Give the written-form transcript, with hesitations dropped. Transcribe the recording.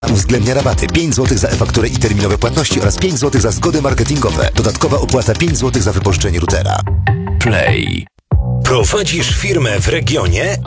Uwzględnia rabaty 5 zł za e-fakturę i terminowe płatności oraz 5 zł za zgody marketingowe. Dodatkowa opłata 5 zł za wypożyczenie routera. Play. Prowadzisz firmę w regionie